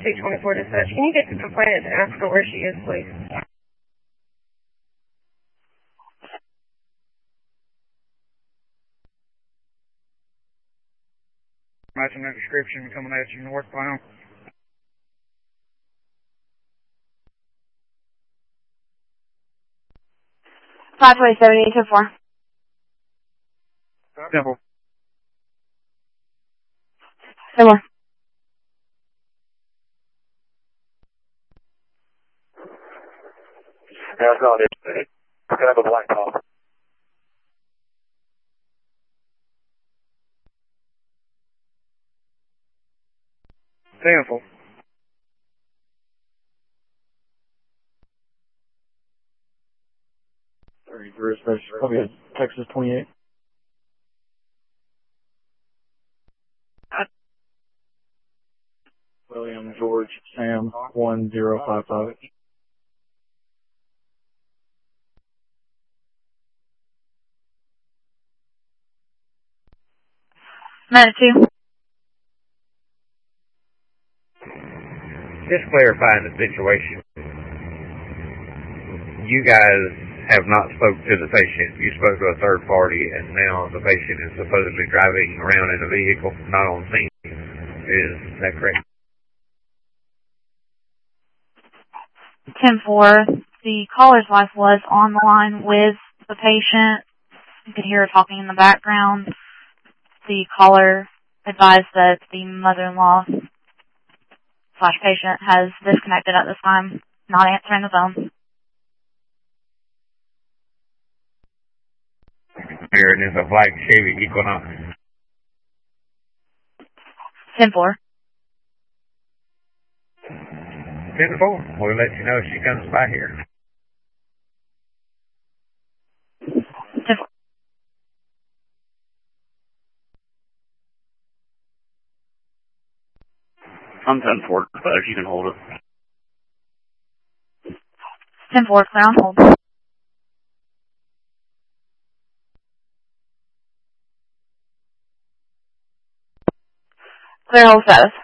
224 dispatch. Can you get the complainant to ask her where she is, please? Matching that description coming at you northbound. Pathway 7824. Temple. Similar. Yeah, it's not it. We're going to have a black top. Temple. Probably Texas 28. William George Sam 1055. Minute 2. Just clarifying the situation. You guys have not spoke to the patient. You spoke to a third party, and now the patient is supposedly driving around in a vehicle, not on scene. Is that correct? 10-4. The caller's wife was on the line with the patient. You could hear her talking in the background. The caller advised that the mother-in-law / patient has disconnected at this time, not answering the phone. Here it is a black Chevy Equinox. 10-4. 10-4. We'll let you know if she comes by here. 10-4. I'm 10-4, but if you can hold it. 10-4, clear on hold. Clear hold status.